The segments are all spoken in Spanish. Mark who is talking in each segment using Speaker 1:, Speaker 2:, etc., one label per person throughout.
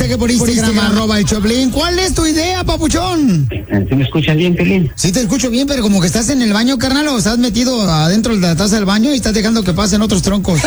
Speaker 1: mensaje por Instagram, @el Choplin. ¿Cuál es tu idea, papuchón?
Speaker 2: ¿Sí me escuchas bien, Pelín?
Speaker 1: Sí te escucho bien, pero como que estás en el baño, carnal, o estás metido adentro de la taza del baño y estás dejando que pasen otros troncos.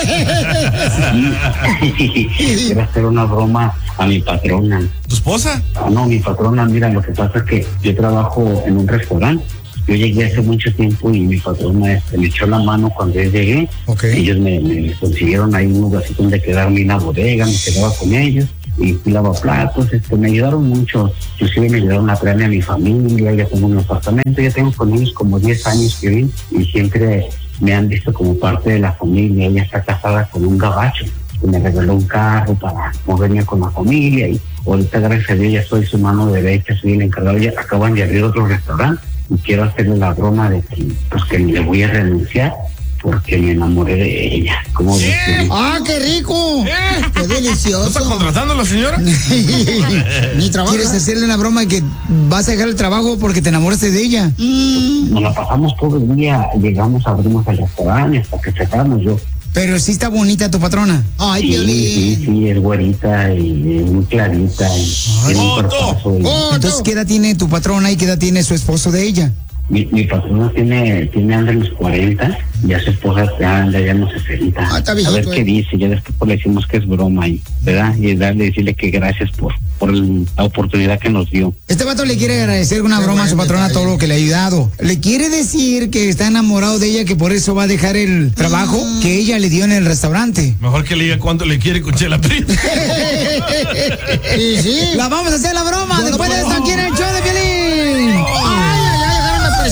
Speaker 2: Quiero hacer una broma a mi patrona.
Speaker 3: ¿Tu esposa?
Speaker 2: No, mi patrona, mira, lo que pasa es que yo trabajo en un restaurante. Yo llegué hace mucho tiempo y mi patrona me echó la mano cuando yo llegué.
Speaker 1: Okay.
Speaker 2: Ellos me consiguieron ahí un lugarcito donde quedarme en la bodega, me quedaba con ellos y lavaplatos, me ayudaron mucho. Inclusive me ayudaron a traerme a mi familia. Ya tengo un apartamento, ya tengo con ellos como 10 años que vine y siempre me han visto como parte de la familia. Ella está casada con un gabacho que me regaló un carro para moverme con la familia y ahorita gracias a Dios ya soy su mano derecha, soy el encargado. Ya acaban de abrir otro restaurante y quiero hacerle la broma de que pues que le voy a renunciar porque me enamoré de ella. ¿Cómo ves?
Speaker 1: ¡Ah, qué rico! ¡Qué delicioso!
Speaker 3: ¿No está contratando a la señora?
Speaker 1: Ni trabajo. ¿Quieres hacerle una broma de que vas a dejar el trabajo porque te enamoraste de ella?
Speaker 2: Nos la pasamos todo el día, llegamos, abrimos el restaurante hasta que cerramos. Yo
Speaker 1: Pero sí está bonita tu patrona.
Speaker 2: Ay, sí, es güerita y es muy clarita y tiene un cuerpazo.
Speaker 1: Entonces, ¿qué edad tiene tu patrona y qué edad tiene su esposo de ella?
Speaker 2: Mi patrona anda en los 40, ya su esposa anda ya en los 60. A ver qué dice, ya después le decimos que es broma, ¿verdad? Y decirle que gracias por la oportunidad que nos dio.
Speaker 1: Este vato le quiere agradecer una broma a su patrona todo lo que le ha ayudado. Le quiere decir que está enamorado de ella, que por eso va a dejar el trabajo que ella le dio en el restaurante.
Speaker 3: Mejor que le diga cuánto le quiere con Chela Prieto.
Speaker 1: Sí. La vamos a hacer la broma. Después de esto, aquí en el show